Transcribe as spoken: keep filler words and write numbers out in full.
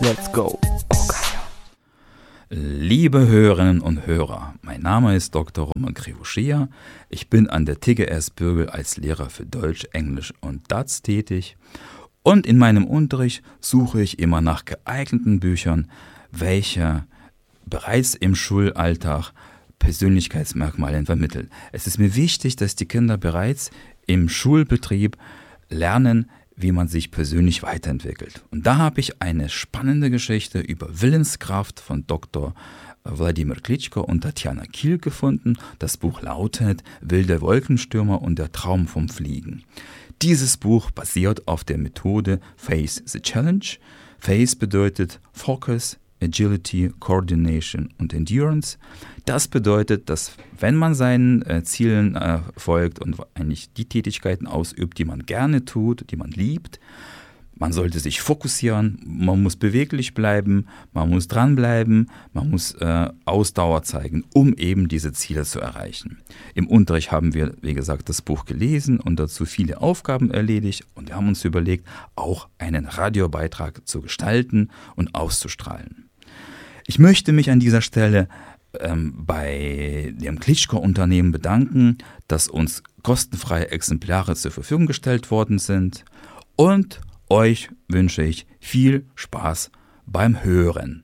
Let's go. Liebe Hörerinnen und Hörer, mein Name ist Doktor Roman Krivoschia. Ich bin an der T G S Bürgel als Lehrer für Deutsch, Englisch und D A Z tätig. Und in meinem Unterricht suche ich immer nach geeigneten Büchern, welche bereits im Schulalltag Persönlichkeitsmerkmale vermitteln. Es ist mir wichtig, dass die Kinder bereits im Schulbetrieb lernen, wie man sich persönlich weiterentwickelt. Und da habe ich eine spannende Geschichte über Willenskraft von Doktor Wladimir Klitschko und Tatjana Kiel gefunden. Das Buch lautet Wilder Wolkenstürmer und der Traum vom Fliegen. Dieses Buch basiert auf der Methode Face the Challenge. Face bedeutet Focus, Agility, Coordination und Endurance. Das bedeutet, dass wenn man seinen äh, Zielen äh, folgt und eigentlich die Tätigkeiten ausübt, die man gerne tut, die man liebt, man sollte sich fokussieren, man muss beweglich bleiben, man muss dranbleiben, man muss äh, Ausdauer zeigen, um eben diese Ziele zu erreichen. Im Unterricht haben wir, wie gesagt, das Buch gelesen und dazu viele Aufgaben erledigt und wir haben uns überlegt, auch einen Radiobeitrag zu gestalten und auszustrahlen. Ich möchte mich an dieser Stelle ähm, bei dem Klitschko-Unternehmen bedanken, dass uns kostenfreie Exemplare zur Verfügung gestellt worden sind und euch wünsche ich viel Spaß beim Hören.